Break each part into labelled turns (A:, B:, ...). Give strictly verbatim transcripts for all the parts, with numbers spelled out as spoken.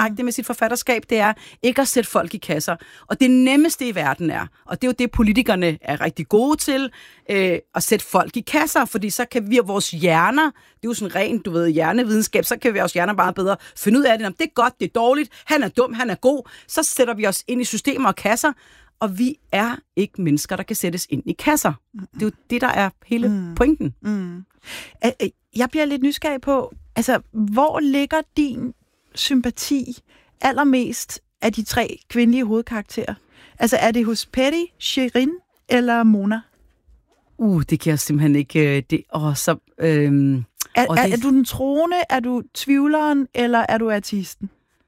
A: direkte mm. med sit forfatterskab, det er ikke at sætte folk i kasser. Og det nemmeste i verden er, og det er jo det, politikerne er rigtig gode til, øh, at sætte folk i kasser, fordi så kan vi og vores hjerner, det er jo sådan rent, du ved, hjernevidenskab, så kan vi vores hjerner bare bedre finde ud af det. Om det er godt, det er dårligt, han er dum, han er god, så sætter vi os ind i systemer og kasser, og vi er ikke mennesker, der kan sættes ind i kasser. Mm. Det er jo det, der er hele mm. pointen.
B: Mm. Jeg bliver lidt nysgerrig på, altså, hvor ligger din sympati allermest af de tre kvindelige hovedkarakterer? Altså, er det hos Petty, Shirin eller Mona?
A: Uh, det kan jeg simpelthen ikke... Det, åh, så, øhm,
B: er,
A: åh,
B: er,
A: det...
B: er du den troende, er du tvivleren, eller er du artisten?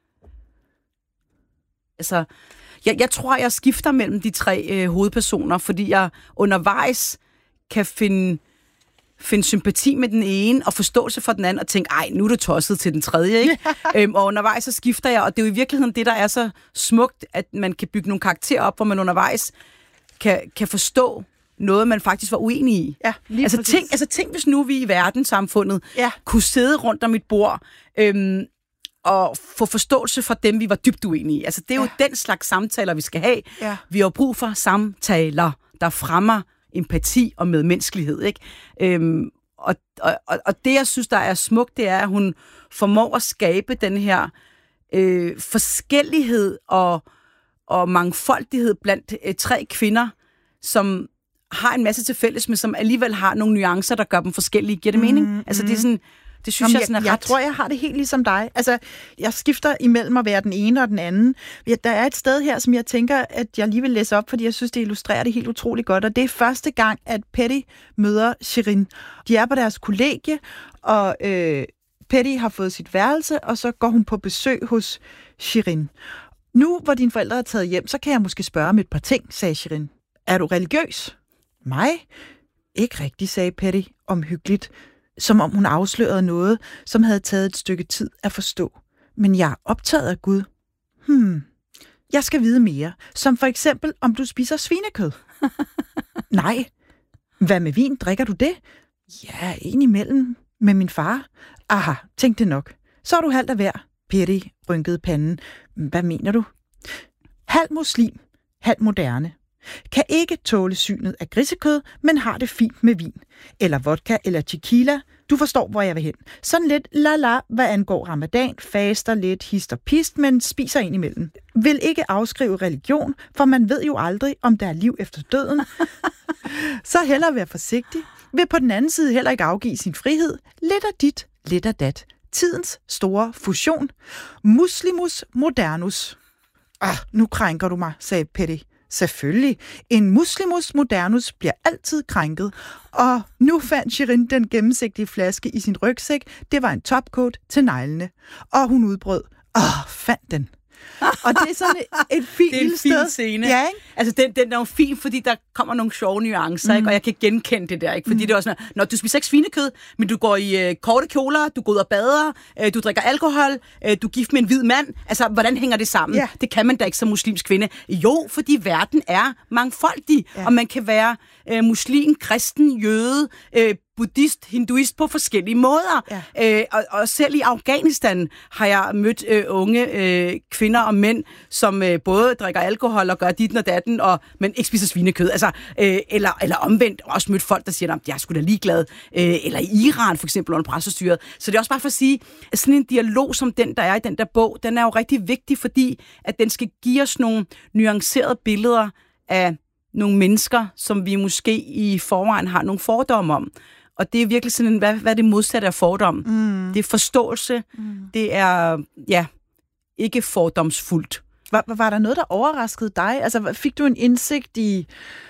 A: Altså, jeg, jeg tror, jeg skifter mellem de tre øh, hovedpersoner, fordi jeg undervejs kan finde... finde sympati med den ene, og forståelse for den anden, og tænke, ej, nu er du tosset til den tredje, ikke? øhm, og undervejs så skifter jeg, og det er jo i virkeligheden det, der er så smukt, at man kan bygge nogle karakterer op, hvor man undervejs kan, kan forstå noget, man faktisk var uenig i.
B: Ja,
A: altså, tænk, altså tænk, hvis nu vi i verdenssamfundet
B: ja.
A: kunne sidde rundt om et bord, øhm, og få forståelse for dem, vi var dybt uenige i. Altså, det er jo ja. den slags samtaler, vi skal have.
B: Ja.
A: Vi har brug for samtaler, der fremmer empati og medmenneskelighed, ikke? Øhm, og, og, og det, jeg synes, der er smukt, det er, at hun formår at skabe den her øh, forskellighed og, og mangfoldighed blandt øh, tre kvinder, som har en masse til fælles, men som alligevel har nogle nuancer, der gør dem forskellige. Giver det mm, mening? Altså, det er sådan... Det synes
B: Jamen,
A: jeg, sådan er
B: jeg,
A: ret...
B: jeg tror, jeg har det helt ligesom dig. Altså, jeg skifter imellem at være den ene og den anden. Der er et sted her, som jeg tænker, at jeg lige vil læse op, fordi jeg synes, det illustrerer det helt utroligt godt. Og det er første gang, at Petty møder Shirin. De er på deres kollegie, og øh, Petty har fået sit værelse, og så går hun på besøg hos Shirin. Nu, hvor dine forældre er taget hjem, så kan jeg måske spørge om et par ting, sagde Shirin. Er du religiøs? Mig? Ikke rigtigt, sagde Petty omhyggeligt, som om hun afslørede noget, som havde taget et stykke tid at forstå. Men jeg er optaget af Gud. Hmm, jeg skal vide mere. Som for eksempel, om du spiser svinekød. Nej. Hvad med vin? Drikker du det? Ja, indimellem. Med min far. Aha, tænk det nok. Så er du halvt af hver. Petty rynkede panden. Hvad mener du? Halv muslim, halv moderne. Kan ikke tåle synet af grisekød, men har det fint med vin. Eller vodka eller tequila. Du forstår, hvor jeg vil hen. Sådan lidt la-la, hvad angår ramadan, faster lidt, hist og pist, men spiser ind imellem. Vil ikke afskrive religion, for man ved jo aldrig, om der er liv efter døden. Så hellere være forsigtig. Vil på den anden side heller ikke afgive sin frihed. Lidt af dit, lidt af dat. Tidens store fusion. Muslimus modernus. Ah, nu krænker du mig, sagde Petty. Selvfølgelig. En muslimus modernus bliver altid krænket. Og nu fandt Shirin den gennemsigtige flaske i sin rygsæk. Det var en topcoat til neglene. Og hun udbrød. Åh, fandt den. Og det er sådan et, et fint
A: det er en
B: lille
A: fin
B: sted.
A: Scene.
B: Ja, ikke?
A: Altså, den, den er jo fin, fordi der kommer nogle sjove nuancer, mm. ikke? Og jeg kan genkende det der, ikke? Fordi mm. det er også sådan, når du spiser ikke svinekød, men du går i øh, korte kjoler, du går ud og bader, øh, du drikker alkohol, øh, du er gift med en hvid mand. Altså, hvordan hænger det sammen?
B: Ja.
A: Det kan man da ikke som muslimsk kvinde. Jo, fordi verden er mangfoldig, ja. Og man kan være øh, muslim, kristen, jøde, øh, buddhist, hinduist på forskellige måder. Ja. Øh, og, og selv i Afghanistan har jeg mødt øh, unge øh, kvinder og mænd, som øh, både drikker alkohol og gør dit og datten, og, men ikke spiser svinekød. Altså, øh, eller, eller omvendt også mødt folk, der siger, at jeg er sgu da ligeglad. Øh, eller i Iran for eksempel under præstestyret. Så det er også bare for at sige, at sådan en dialog som den, der er i den der bog, den er jo rigtig vigtig, fordi at den skal give os nogle nuancerede billeder af nogle mennesker, som vi måske i forvejen har nogle fordomme om. Og det er virkelig sådan en, hvad, hvad er det modsatte af fordom? Mm. Det er forståelse. Mm. Det er, ja, ikke fordomsfuldt.
B: Var, var der noget, der overraskede dig? Altså, fik du en indsigt i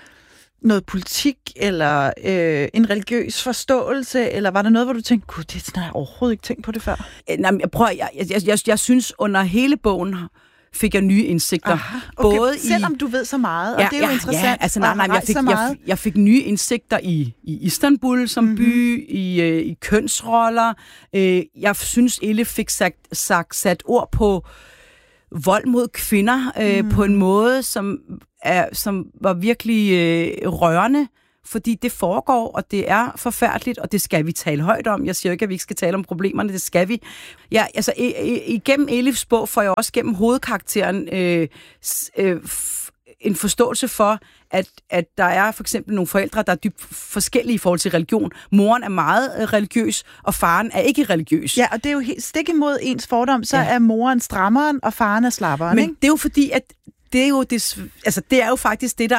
B: noget politik, eller øh, en religiøs forståelse, eller var der noget, hvor du tænkte, gud, det har jeg overhovedet ikke tænkt på det før?
A: Nej, jeg, prøver, jeg, jeg, jeg, jeg synes, under hele bogen fik jeg nye indsigter.
B: Aha, okay.
A: Både
B: Selvom
A: i,
B: du ved så meget, og
A: ja,
B: det er jo
A: ja,
B: interessant.
A: Ja, altså nej, nej, jeg fik, jeg, jeg fik nye indsigter i, i Istanbul som mm-hmm. by, i, øh, i kønsroller. Øh, jeg synes, Elle fik sagt, sagt sat ord på vold mod kvinder øh, mm. på en måde, som, er, som var virkelig øh, rørende, fordi det foregår, og det er forfærdeligt, og det skal vi tale højt om. Jeg siger ikke, at vi ikke skal tale om problemerne, det skal vi. Ja, altså, igennem Elifs bog får jeg også gennem hovedkarakteren øh, øh, en forståelse for, at, at der er for eksempel nogle forældre, der er dybt forskellige i forhold til religion. Moren er meget øh, religiøs, og faren er ikke religiøs.
B: Ja, og det er jo helt stik imod ens fordom, så ja. er moren strammeren, og faren er slapperen.
A: Men
B: ikke?
A: det er jo fordi, at det er jo, det, altså, det er jo faktisk det, der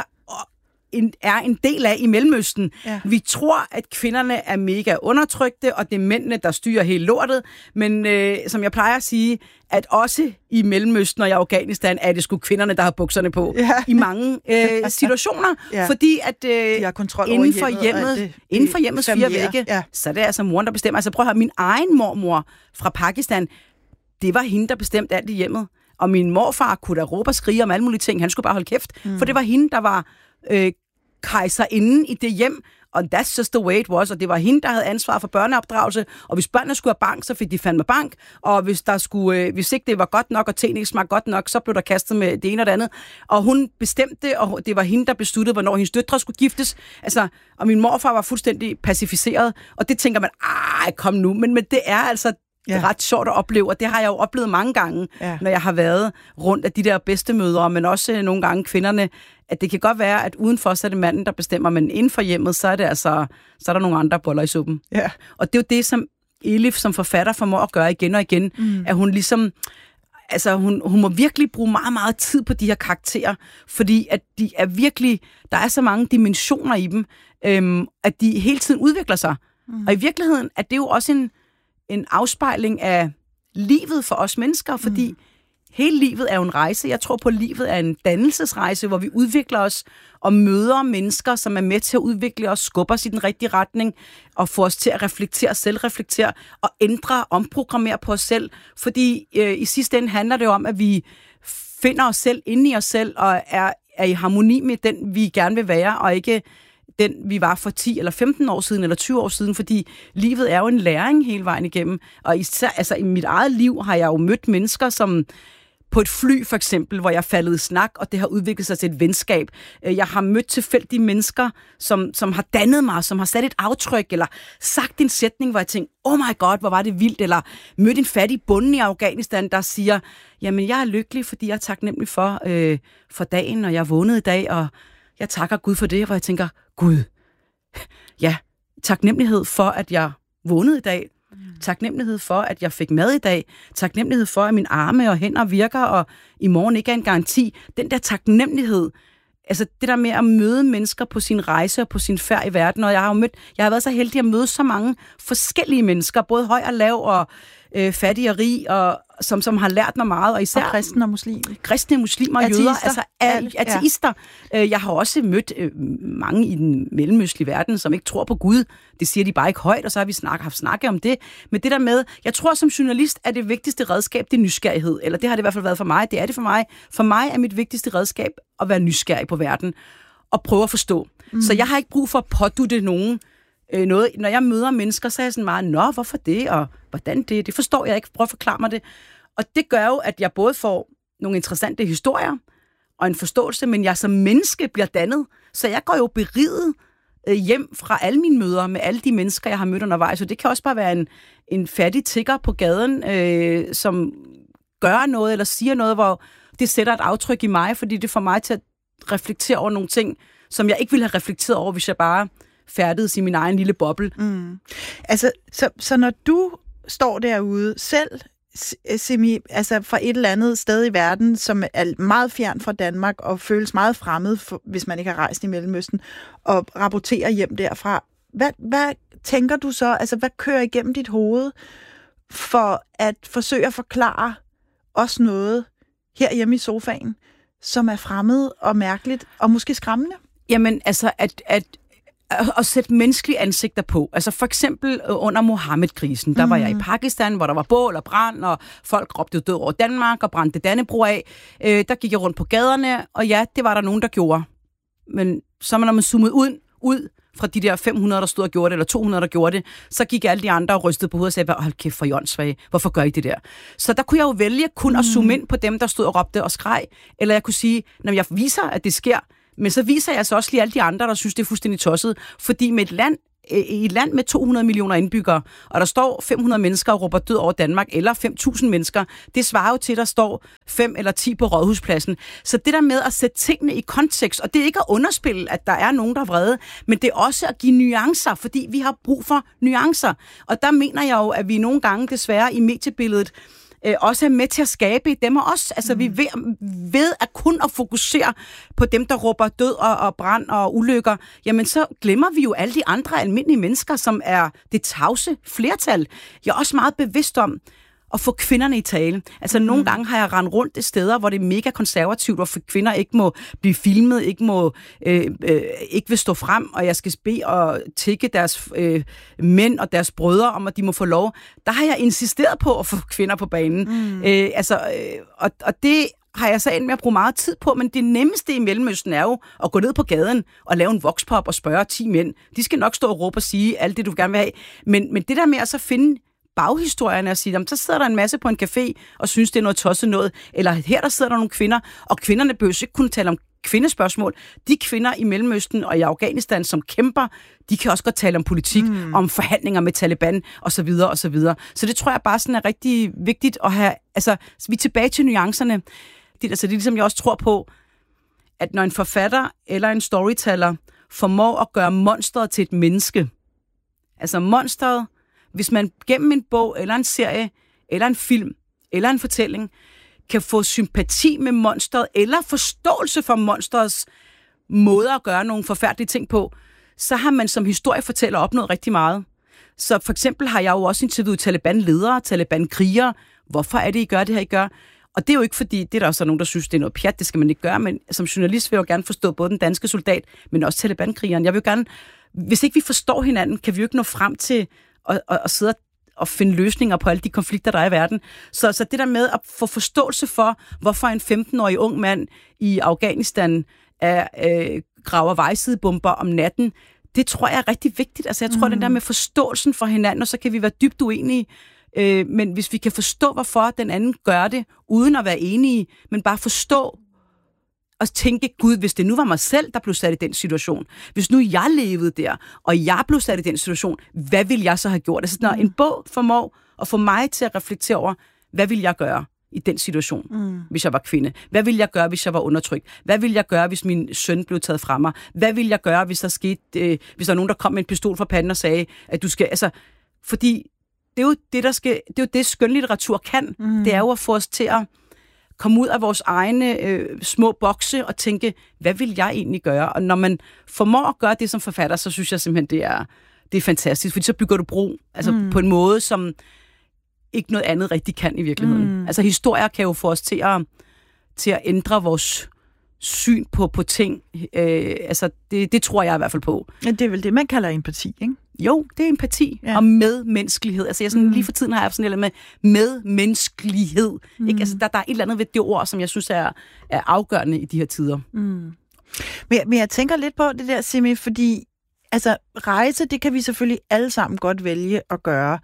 A: en, er en del af i Mellemøsten. Ja. Vi tror, at kvinderne er mega undertrykte, og det er mændene, der styrer hele lortet. Men øh, som jeg plejer at sige, at også i Mellemøsten og i Afghanistan er det sgu kvinderne, der har bukserne på ja. i mange øh, situationer. Ja. Fordi at øh, inden for hjemmet, det, inden for hjemmets fire vægge, ja. så er det altså moren, der bestemmer. Altså prøv at høre, min egen mormor fra Pakistan, det var hende, der bestemte alt i hjemmet. Og min morfar kunne da råbe og skrige om alle mulige ting. Han skulle bare holde kæft. Mm. For det var hende, der var øh, kejserinde i det hjem. Og that's just the way it was. Og det var hende, der havde ansvar for børneopdragelse. Og hvis børnene skulle have bank, så fik de fandme bank. Og hvis, der skulle, øh, hvis ikke det var godt nok, og tingene ikke smagte godt nok, så blev der kastet med det ene og det andet. Og hun bestemte, og det var hende, der besluttede, hvornår hendes døtre skulle giftes. Altså, og min morfar var fuldstændig pacificeret. Og det tænker man, ej, kom nu. Men, men det er altså... Det er ja. ret sjovt at opleve, og det har jeg jo oplevet mange gange, ja. når jeg har været rundt af de der bedstemødre, men også nogle gange kvinderne, at det kan godt være, at udenfor så er det manden, der bestemmer, men inden for hjemmet, så er det altså, så er der nogle andre boller i suppen. Ja. Og det er jo det, som Elif som forfatter formår at gøre igen og igen, mm. at hun ligesom, altså hun, hun må virkelig bruge meget, meget tid på de her karakterer, fordi at de er virkelig, der er så mange dimensioner i dem, øhm, at de hele tiden udvikler sig. Mm. Og i virkeligheden er det jo også en en afspejling af livet for os mennesker, fordi mm. hele livet er jo en rejse. Jeg tror på, at livet er en dannelsesrejse, hvor vi udvikler os og møder mennesker, som er med til at udvikle os, skubber os i den rigtige retning, og får os til at reflektere, selvreflektere, og ændre, omprogrammere på os selv. Fordi øh, i sidste ende handler det om, at vi finder os selv inde i os selv, og er, er i harmoni med den, vi gerne vil være, og ikke den, vi var for ti eller femten år siden, eller tyve år siden, fordi livet er jo en læring hele vejen igennem. Og især, altså, i mit eget liv har jeg jo mødt mennesker, som på et fly for eksempel, hvor jeg faldet i snak, og det har udviklet sig til et venskab. Jeg har mødt tilfældige mennesker, som, som har dannet mig, som har sat et aftryk, eller sagt en sætning, hvor jeg tænkte, oh my god, hvor var det vildt, eller mødt en fattig bonde i Afghanistan, der siger, jamen jeg er lykkelig, fordi jeg er taknemmelig for, øh, for dagen, og jeg er vågnet i dag, og jeg takker Gud for det, hvor jeg tænker, Gud, ja, taknemmelighed for, at jeg vågnede i dag. Mm. Taknemmelighed for, at jeg fik mad i dag. Taknemmelighed for, at mine arme og hænder virker, og i morgen ikke er en garanti. Den der taknemmelighed, altså det der med at møde mennesker på sin rejse og på sin færd i verden, og jeg har jo mødt, jeg har været så heldig at møde så mange forskellige mennesker, både høj og lav, og øh, fattig og rig, og som, som har lært mig meget, og især
B: og kristne og muslimer.
A: Kristne, muslimer og jøder, altså ateister. Ja. Jeg har også mødt øh, mange i den mellemøstlige verden, som ikke tror på Gud. Det siger de bare ikke højt, og så har vi snak, haft snakket om det. Men det der med, jeg tror som journalist, at det vigtigste redskab, det er nysgerrighed. Eller det har det i hvert fald været for mig. Det er det for mig. For mig er mit vigtigste redskab at være nysgerrig på verden og prøve at forstå. Mm. Så jeg har ikke brug for at pådutte nogen øh, noget. Når jeg møder mennesker, så er jeg sådan meget, nå, hvorfor det, og hvordan det? Det forstår jeg ikke. Prøv at forklare mig det. Og det gør jo, at jeg både får nogle interessante historier og en forståelse, men jeg som menneske bliver dannet. Så jeg går jo beriget øh, hjem fra alle mine møder med alle de mennesker, jeg har mødt undervejs. Så det kan også bare være en, en fattig tigger på gaden, øh, som gør noget eller siger noget, hvor det sætter et aftryk i mig, fordi det får mig til at reflektere over nogle ting, som jeg ikke ville have reflekteret over, hvis jeg bare færdedes i min egen lille boble.
B: Mm. Altså, så, så når du står derude selv, semi, altså fra et eller andet sted i verden, som er meget fjern fra Danmark og føles meget fremmed, for, hvis man ikke har rejst i Mellemøsten, og rapporterer hjem derfra. Hvad, hvad tænker du så? Altså, hvad kører igennem dit hoved for at forsøge at forklare os noget herhjemme i sofaen, som er fremmed og mærkeligt og måske skræmmende?
A: Jamen, altså, at, at at sætte menneskelige ansigter på. Altså for eksempel under Mohammed-krisen, der mm. var jeg i Pakistan, hvor der var bål og brand, og folk råbte død over Danmark og brændte Dannebrog af. Øh, der gik jeg rundt på gaderne, og ja, det var der nogen, der gjorde. Men så når man zoomede ud, ud fra de der fem hundrede, der stod og gjorde det, eller to hundrede, der gjorde det, så gik alle de andre og rystede på hovedet og sagde, hold kæft for jonsvage, hvorfor gør I det der? Så der kunne jeg jo vælge kun mm. at zoome ind på dem, der stod og råbte og skreg, eller jeg kunne sige, når jeg viser, at det sker, Men så viser jeg så også lige alle de andre, der synes, det er fuldstændig tosset. Fordi med et land, i et land med to hundrede millioner indbyggere, og der står fem hundrede mennesker og råber død over Danmark, eller fem tusind mennesker, det svarer jo til, at der står fem eller ti på Rådhuspladsen. Så det der med at sætte tingene i kontekst, og det er ikke at underspille, at der er nogen, der er vrede, men det er også at give nuancer, fordi vi har brug for nuancer. Og der mener jeg jo, at vi nogle gange desværre i mediebilledet Øh, også er med til at skabe dem og os. Altså mm. vi ved, ved at kun at fokusere på dem, der råber død og, og brand og ulykker, jamen så glemmer vi jo alle de andre almindelige mennesker, som er det tavse flertal. Jeg er også meget bevidst om at få kvinderne i tale. Altså mm. nogle gange har jeg rendt rundt i steder, hvor det er mega konservativt, hvor kvinder ikke må blive filmet, ikke må øh, øh, ikke vil stå frem, og jeg skal bede og tække deres øh, mænd og deres brødre om, at de må få lov. Der har jeg insisteret på at få kvinder på banen. Mm. Øh, altså, øh, og, og det har jeg så endt med at bruge meget tid på, men det nemmeste i Mellemøsten er jo at gå ned på gaden og lave en voxpop og spørge ti mænd. De skal nok stå og råbe og sige alt det, du gerne vil have. Men, men det der med at så finde baghistorierne og sige, jamen, så sidder der en masse på en café og synes, det er noget tosset noget. Eller her, der sidder der nogle kvinder, og kvinderne behøver ikke kunne tale om kvindespørgsmål. De kvinder i Mellemøsten og i Afghanistan, som kæmper, de kan også godt tale om politik, mm. om forhandlinger med Taliban, og så videre, og så videre. Så det tror jeg bare sådan er rigtig vigtigt at have, altså, vi er tilbage til nuancerne. Det, altså, det er ligesom, jeg også tror på, at når en forfatter eller en storyteller formår at gøre monsteret til et menneske, altså monsteret, hvis man gennem en bog, eller en serie, eller en film, eller en fortælling, kan få sympati med monsteret, eller forståelse for monsterets måde at gøre nogle forfærdelige ting på, så har man som historiefortæller opnået rigtig meget. Så for eksempel har jeg jo også interviewet Taliban-ledere, Taliban-krigere. Hvorfor er det, I gør det her, I gør? Og det er jo ikke fordi, det er der også nogen, der synes, det er noget pjat, det skal man ikke gøre, men som journalist vil jeg jo gerne forstå både den danske soldat, men også Taliban-krigeren. Jeg vil jo gerne, hvis ikke vi forstår hinanden, kan vi jo ikke nå frem til Og, og, og sidde og finde løsninger på alle de konflikter, der er i verden. Så, så det der med at få forståelse for, hvorfor en femten-årig ung mand i Afghanistan er, øh, graver vejsidebomber om natten, det tror jeg er rigtig vigtigt. Altså jeg tror, mm. den der med forståelsen for hinanden, og så kan vi være dybt uenige, øh, men hvis vi kan forstå, hvorfor den anden gør det, uden at være enige, men bare forstå, og tænke, gud, hvis det nu var mig selv, der blev sat i den situation, hvis nu jeg levede der, og jeg blev sat i den situation, hvad ville jeg så have gjort? Altså, når mm. en bog formår at få mig til at reflektere over, hvad ville jeg gøre i den situation, mm. hvis jeg var kvinde? Hvad ville jeg gøre, hvis jeg var undertrykt? Hvad ville jeg gøre, hvis min søn blev taget fra mig? Hvad ville jeg gøre, hvis der skete, øh, hvis der var nogen, der kom med en pistol fra panden og sagde, at du skal, altså, fordi det er jo det, der skal, det er jo det, skønlitteratur kan. Mm. Det er jo at få os til at komme ud af vores egne øh, små bokse og tænke, hvad vil jeg egentlig gøre? Og når man formår at gøre det som forfatter, så synes jeg simpelthen, det er, det er fantastisk, fordi så bygger du bro altså mm. på en måde, som ikke noget andet rigtig kan i virkeligheden. Mm. Altså historier kan jo få os til at, til at ændre vores syn på, på ting. Øh, altså det, det tror jeg i hvert fald på.
B: Ja, det er vel det, man kalder empati, ikke?
A: Jo, det er empati ja. Og medmenneskelighed. Altså jeg sådan, mm. lige for tiden har jeg sådan noget med medmenneskelighed. Mm. Ikke? Altså der, der er et eller andet ved det ord, som jeg synes er, er afgørende i de her tider.
B: Mm. Men, jeg, men jeg tænker lidt på det der, Simi, fordi altså rejse, det kan vi selvfølgelig alle sammen godt vælge at gøre.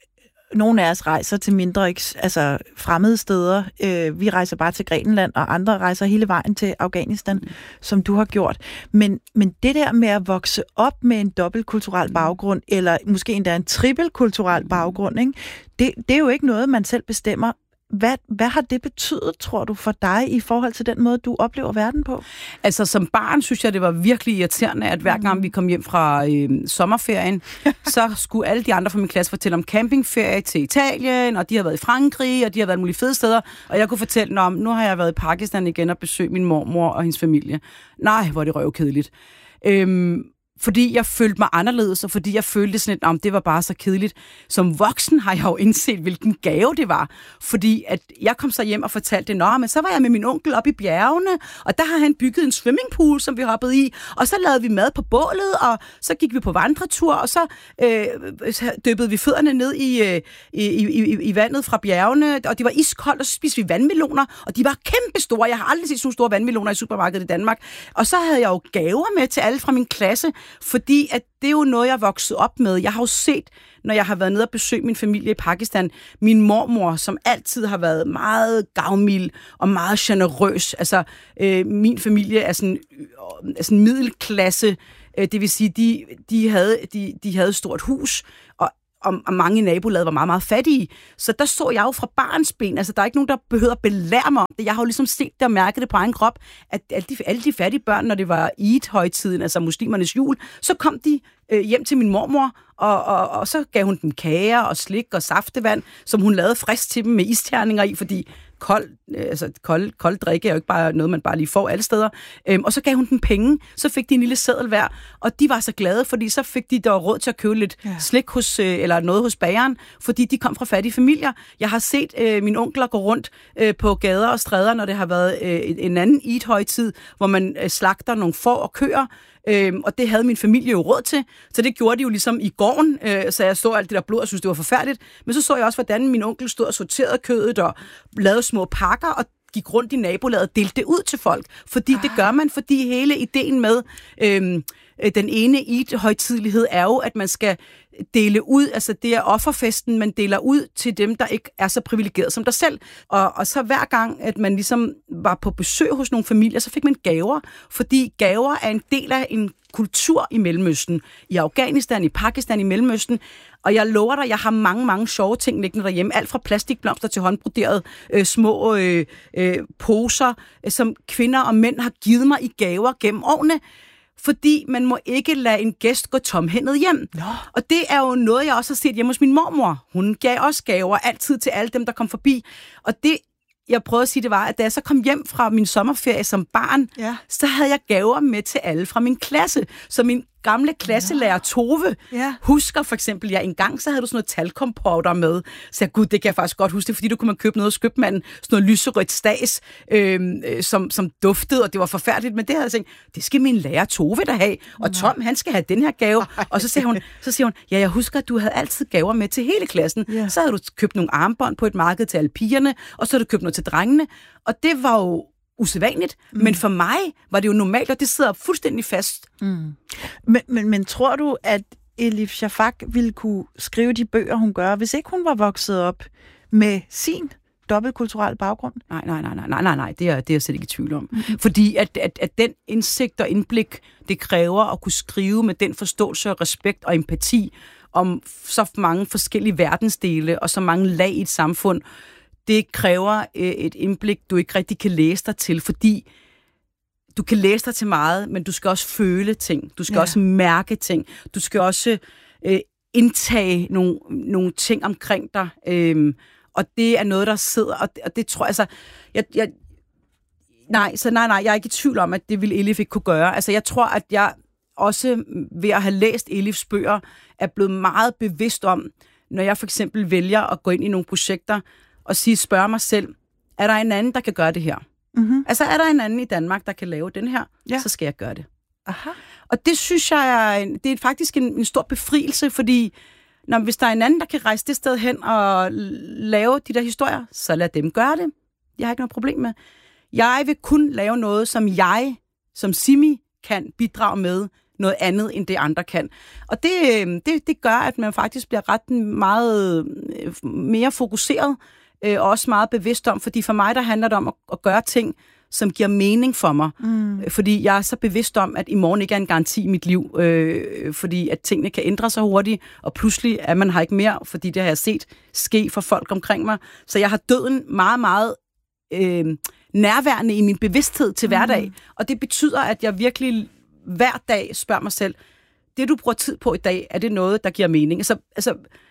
B: Nogle af os rejser til mindre altså fremmede steder. Øh, vi rejser bare til Grækenland, og andre rejser hele vejen til Afghanistan, mm. som du har gjort. Men, men det der med at vokse op med en dobbeltkulturel baggrund, eller måske endda en trippelkulturel baggrund, ikke? Det, det er jo ikke noget, man selv bestemmer. Hvad, hvad har det betydet, tror du, for dig i forhold til den måde, du oplever verden på?
A: Altså, som barn synes jeg, det var virkelig irriterende, at hver gang vi kom hjem fra øh, sommerferien, så skulle alle de andre fra min klasse fortælle om campingferie til Italien, og de har været i Frankrig, og de har været mulige fede steder, og jeg kunne fortælle om, nu har jeg været i Pakistan igen og besøgt min mormor og hendes familie. Nej, hvor er det røvkedeligt. Øhm, Fordi jeg følte mig anderledes, og fordi jeg følte sådan, at det var bare så kedeligt. Som voksen har jeg jo indset, hvilken gave det var. Fordi at jeg kom så hjem og fortalte det, nå, men så var jeg med min onkel op i bjergene, og der har han bygget en swimmingpool, som vi hoppede i, og så lavede vi mad på bålet, og så gik vi på vandretur, og så øh, dyppede vi fødderne ned i, øh, i, i, i vandet fra bjergene, og det var iskoldt, og så spiste vi vandmeloner, og de var kæmpe store. Jeg har aldrig set så store vandmeloner i supermarkedet i Danmark. Og så havde jeg jo gaver med til alle fra min klasse. fordi at det er jo noget, jeg er vokset op med. Jeg har jo set, når jeg har været nede og besøgt min familie i Pakistan, min mormor, som altid har været meget gavmild og meget generøs. Altså, øh, min familie er sådan, øh, er sådan middelklasse, øh, det vil sige, de, de, havde, de, de havde et stort hus, og Og, og mange i nabolaget var meget, meget fattige. Så der så jeg jo fra barnsben. Altså, der er ikke nogen, der behøver at belære mig om det. Jeg har jo ligesom set det og mærket det på egen krop, at alle de, alle de fattige børn, når det var Eid-højtiden, altså muslimernes jul, så kom de øh, hjem til min mormor, og, og, og så gav hun dem kager og slik og saftevand, som hun lavede frisk til dem med isterninger i, fordi kold, altså kold, kold drikke er jo ikke bare noget, man bare lige får alle steder. Øhm, og så gav hun dem penge, så fik de en lille seddel hver, og de var så glade, fordi så fik de der råd til at købe lidt ja. slik hos, øh, eller noget hos bageren, fordi de kom fra fattige familier. Jeg har set øh, mine onkler gå rundt øh, på gader og stræder, når det har været øh, en anden Eid-højtid, hvor man øh, slagter nogle får og køer, Øhm, og det havde min familie jo råd til, så det gjorde de jo ligesom i gården, øh, så jeg så alt det der blod og synes det var forfærdeligt. Men så så jeg også, hvordan min onkel stod og sorterede kødet og lavede små pakker og gik rundt i nabolaget og delte det ud til folk. Fordi ah. det gør man, fordi hele ideen med øhm, den ene Eid-højtidelighed er jo, at man skal dele ud, altså det er offerfesten, man deler ud til dem, der ikke er så privilegeret som dig selv. Og, og så hver gang, at man ligesom var på besøg hos nogle familier, så fik man gaver, fordi gaver er en del af en kultur i Mellemøsten, i Afghanistan, i Pakistan, i Mellemøsten. Og jeg lover dig, jeg har mange, mange sjove ting liggende derhjemme. Alt fra plastikblomster til håndbroderede øh, små øh, øh, poser, øh, som kvinder og mænd har givet mig i gaver gennem årene. Fordi man må ikke lade en gæst gå tomhændet hjem. Nå. Og det er jo noget, jeg også har set hjemme hos min mormor. Hun gav også gaver altid til alle dem, der kom forbi. Og det, jeg prøvede at sige, det var, at da jeg så kom hjem fra min sommerferie som barn, ja. så havde jeg gaver med til alle fra min klasse. Så min gamle klasselærer Tove ja. husker for eksempel, ja, en gang så havde du sådan noget talkompowder med. Så jeg, gud, det kan jeg faktisk godt huske det, fordi du kunne man købe noget hos købmanden, sådan noget lyserødt stads, øh, som, som duftede, og det var forfærdeligt, men det havde jeg tænkt, det skal min lærer Tove da have, og Tom, han skal have den her gave. Og så siger hun, så siger hun, ja, jeg husker, at du havde altid gaver med til hele klassen. Ja. Så havde du købt nogle armbånd på et marked til alle pigerne, og så havde du købt noget til drengene, og det var jo usædvanligt, mm. men for mig var det jo normalt, og det sidder fuldstændig fast.
B: Mm. Men, men, men tror du, at Elif Shafak ville kunne skrive de bøger, hun gør, hvis ikke hun var vokset op med sin dobbeltkulturel baggrund?
A: Nej, nej, nej, nej, nej, nej, det er, det er jeg slet ikke i tvivl om. Mm-hmm. Fordi at, at, at den indsigt og indblik, det kræver at kunne skrive med den forståelse og respekt og empati om så mange forskellige verdensdele og så mange lag i et samfund, det kræver øh, et indblik, du ikke rigtig kan læse dig til, fordi du kan læse dig til meget, men du skal også føle ting. Du skal ja. også mærke ting. Du skal også øh, indtage nogle, nogle ting omkring dig. Øh, og det er noget, der sidder, og det, og det tror jeg, altså, jeg, jeg, nej, så nej, nej, jeg er ikke i tvivl om, at det ville Elif ikke kunne gøre. Altså, jeg tror, at jeg også ved at have læst Elifs bøger, er blevet meget bevidst om, når jeg for eksempel vælger at gå ind i nogle projekter, og sige, spørge mig selv, er der en anden, der kan gøre det her? Mm-hmm. Altså, er der en anden i Danmark, der kan lave den her? Ja. Så skal jeg gøre det. Aha. Og det synes jeg, er, det er faktisk en, en stor befrielse, fordi når, hvis der er en anden, der kan rejse det sted hen og lave de der historier, så lad dem gøre det. Jeg har ikke noget problem med. Jeg vil kun lave noget, som jeg, som Simi, kan bidrage med noget andet, end det andre kan. Og det, det, det gør, at man faktisk bliver ret meget mere fokuseret, og også meget bevidst om, fordi for mig, der handler det om at, at gøre ting, som giver mening for mig. Mm. Fordi jeg er så bevidst om, at i morgen ikke er en garanti i mit liv, øh, fordi at tingene kan ændre sig hurtigt, og pludselig er man her ikke mere, fordi det har jeg set ske for folk omkring mig. Så jeg har døden meget, meget øh, nærværende i min bevidsthed til hverdag, mm. og det betyder, at jeg virkelig hver dag spørger mig selv, det du bruger tid på i dag, er det noget, der giver mening? Altså, altså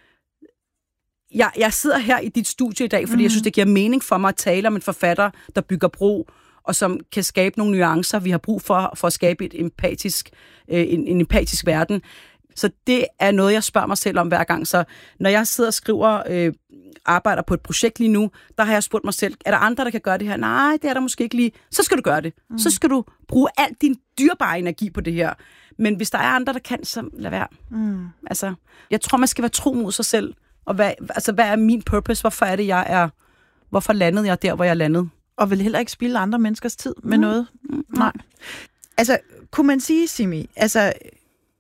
A: jeg, jeg sidder her i dit studie i dag, fordi mm. jeg synes, det giver mening for mig at tale om en forfatter, der bygger bro, og som kan skabe nogle nuancer, vi har brug for, for at skabe et empatisk, øh, en, en empatisk verden. Så det er noget, jeg spørger mig selv om hver gang. Så når jeg sidder og skriver, øh, arbejder på et projekt lige nu, der har jeg spurgt mig selv, er der andre, der kan gøre det her? Nej, det er der måske ikke lige. Så skal du gøre det. Mm. Så skal du bruge al din dyrebare energi på det her. Men hvis der er andre, der kan, så lad være. Mm. Altså, jeg tror, man skal være tro mod sig selv. Og hvad, altså, hvad er min purpose? Hvorfor er det, jeg er... Hvorfor landede jeg der, hvor jeg landede?
B: Og vil heller ikke spilde andre menneskers tid med mm. noget? Mm. Nej. Altså, kunne man sige, Simi, altså...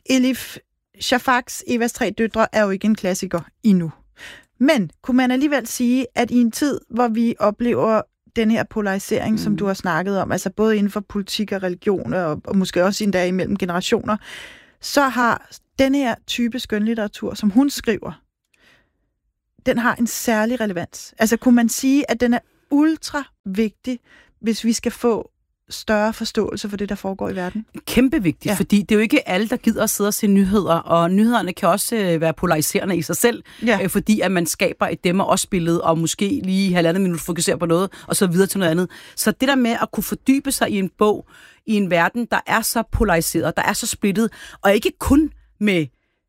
B: Elif Shafaks Evas tre døtre er jo ikke en klassiker endnu. Men kunne man alligevel sige, at i en tid, hvor vi oplever den her polarisering, mm. som du har snakket om, altså både inden for politik og religion, og, og måske også endda imellem generationer, så har den her type skønlitteratur, som hun skriver, den har en særlig relevans. Altså kunne man sige, at den er ultra vigtig, hvis vi skal få større forståelse for det, der foregår i verden?
A: Kæmpe vigtigt, ja. Fordi det er jo ikke alle, der gider at sidde og se nyheder, og nyhederne kan også øh, være polariserende i sig selv, ja. øh, fordi at man skaber et dem og os billede, og måske lige halvandet minut fokuserer på noget, og så videre til noget andet. Så det der med at kunne fordybe sig i en bog, i en verden, der er så polariseret, der er så splittet, og ikke kun med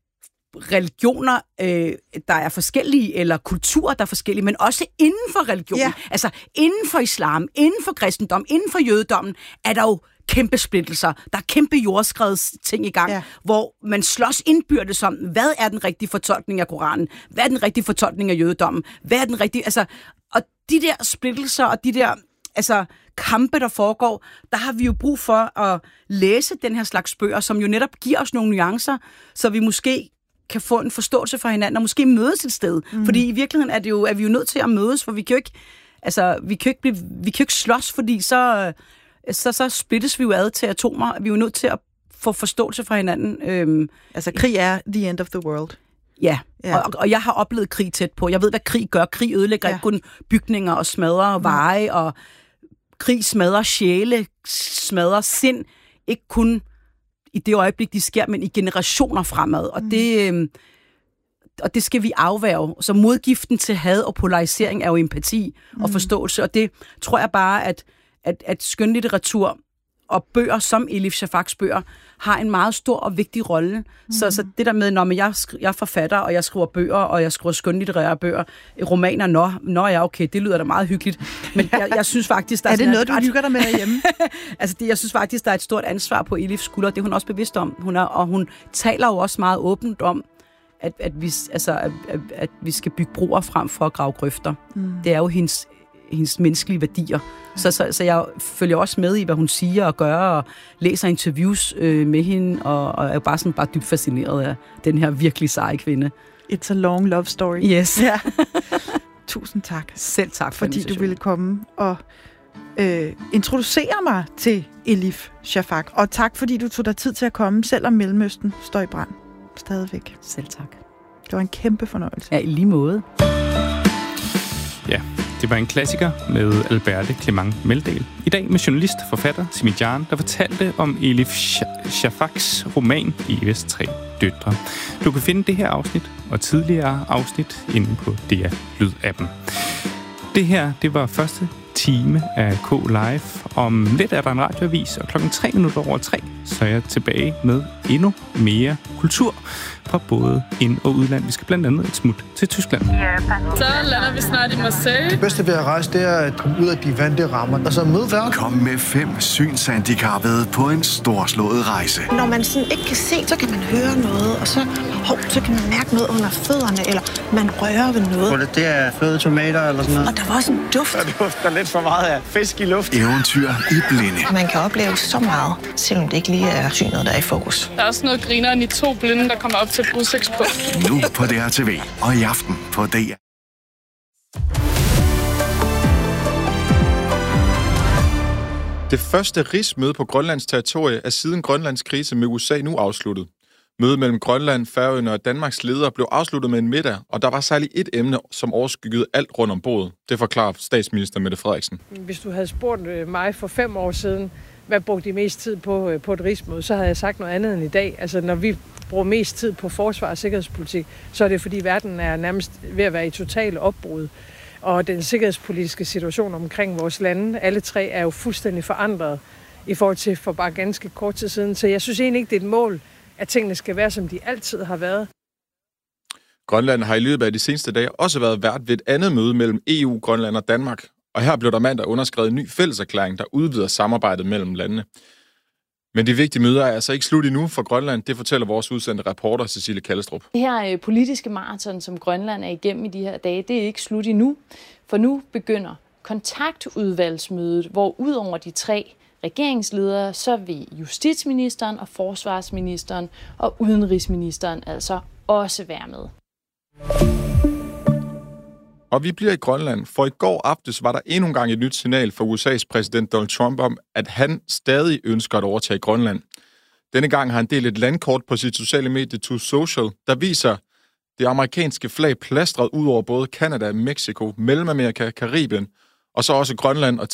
A: religioner, øh, der er forskellige, eller kulturer, der er forskellige, men også inden for religion. Ja. Altså inden for islam, inden for kristendom, inden for jødedommen, er der jo kæmpe splittelser. Der er kæmpe jordskreds ting i gang, ja. Hvor man slås indbyrdes om, hvad er den rigtige fortolkning af Koranen? Hvad er den rigtige fortolkning af jødedommen? Hvad er den rigtige... Altså, og de der splittelser, og de der altså, kampe, der foregår, der har vi jo brug for at læse den her slags bøger, som jo netop giver os nogle nuancer, så vi måske kan få en forståelse for hinanden, og måske mødes et sted. Mm. Fordi i virkeligheden er, det jo, er vi jo nødt til at mødes, for vi kan jo ikke, altså, vi kan jo ikke, blive, vi kan jo ikke slås, fordi så, så, så splittes vi jo ad til atomer. Vi er jo nødt til at få forståelse for hinanden. Øhm,
B: altså, krig er the end of the world.
A: Ja, ja. Og, og jeg har oplevet krig tæt på. Jeg ved, hvad krig gør. Krig ødelægger ja. Ikke kun bygninger og smadrer mm. veje, og krig smadrer sjæle, smadrer sind. Ikke kun i det øjeblik, de sker, men i generationer fremad. Og, mm. det, øh, og det skal vi afværge. Så modgiften til had og polarisering er jo empati mm. og forståelse. Og det tror jeg bare, at, at, at skønlitteratur og bøger som Elif Shafaks bøger har en meget stor og vigtig rolle. Mm. Så, så det der med, når jeg, skri- jeg er forfatter, og jeg skriver bøger, og jeg skriver skønlitterære bøger, romaner, nå, nå ja, okay, det lyder da meget hyggeligt. Men jeg, jeg synes faktisk, der er...
B: er det noget, du hygger dig med derhjemme?
A: altså, det, jeg synes faktisk, der er et stort ansvar på Elifs skulder. Det er hun også bevidst om. Hun er, og hun taler jo også meget åbent om, at, at, vi, altså, at, at, at vi skal bygge broer frem for at grave grøfter. Mm. Det er jo hendes... hendes menneskelige værdier. Så, så, så jeg følger også med i, hvad hun siger og gør, og læser interviews øh, med hende, og, og er bare sådan bare dybt fascineret af den her virkelig seje kvinde.
B: It's a long love story.
A: Yes.
B: Ja. Tusind tak.
A: Selv tak for
B: fordi du ville komme og øh, introducere mig til Elif Shafak. Og tak, fordi du tog dig tid til at komme, selvom Mellemøsten står i brand. Stadigvæk.
A: Selv tak.
B: Det var en kæmpe fornøjelse.
A: Ja, i lige måde.
C: Ja, det var en klassiker med Alberte Clement Meldal. I dag med journalist og forfatter Simi Jan, der fortalte om Elif Shafaks roman Evas tre døtre. Du kan finde det her afsnit og tidligere afsnit inde på D R Lyd-appen. Det her, det var første time af K Live. Om lidt er der en radioavis, og klokken tre minutter over tre, så er jeg tilbage med endnu mere kultur fra både ind- og udland. Vi skal blandt andet et smut til Tyskland.
D: Så lander vi snart i Marseille.
E: Det bedste ved at rejse, det er at komme ud af de vante rammer, og så møde verden.
F: Kom med fem synshandicappede på en storslået rejse.
G: Når man sådan ikke kan se, så kan man høre noget, og så, hov, så kan man mærke noget under fødderne, eller man rører ved noget.
H: Det er fløde tomater eller sådan noget.
G: Og der var også en duft.
H: Der dufter lidt for meget af fisk i luft.
F: Eventyr i blinde.
G: Man kan opleve så meget, selvom det ikke lige er synet, der er i fokus.
D: Der er også noget grineren i to blinde, der kommer op til et udsigtspunkt.
F: Nu på D R T V og i aften på D R.
I: Det første rigsmøde på Grønlands territorie er siden Grønlands krise med U S A nu afsluttet. Mødet mellem Grønland, Færøerne og Danmarks ledere blev afsluttet med en middag, og der var særligt et emne, som overskyggede alt rundt om bordet. Det forklarer statsminister Mette Frederiksen.
J: Hvis du havde spurgt mig for fem år siden, hvad brugte de mest tid på på et rigsmøde, så havde jeg sagt noget andet end i dag. Altså, når vi bruger mest tid på forsvar og sikkerhedspolitik, så er det fordi verden er nærmest ved at være i total opbrud. Og den sikkerhedspolitiske situation omkring vores lande, alle tre, er jo fuldstændig forandret i forhold til for bare ganske kort tid siden. Så jeg synes egentlig ikke, det er et mål, at tingene skal være, som de altid har været.
I: Grønland har i løbet af de seneste dage også været vært ved et andet møde mellem E U, Grønland og Danmark. Og her blev der mandag underskrevet en ny fælleserklæring, der udvider samarbejdet mellem landene. Men de vigtige møder er altså ikke slut endnu for Grønland. Det fortæller vores udsendte reporter Cecilie Kallestrup.
K: Det her politiske maraton, som Grønland er igennem i de her dage, det er ikke slut endnu. For nu begynder kontaktudvalgsmødet, hvor ud over de tre regeringsledere, så vil justitsministeren og forsvarsministeren og udenrigsministeren altså også være med.
I: Og vi bliver i Grønland, for i går aftes var der endnu en gang et nyt signal fra U S A's præsident Donald Trump om, at han stadig ønsker at overtage Grønland. Denne gang har han delt et landkort på sit sociale medie Truth Social, der viser det amerikanske flag plastret ud over både Canada, Mexico, Mellemamerika, Karibien, og så også Grønland og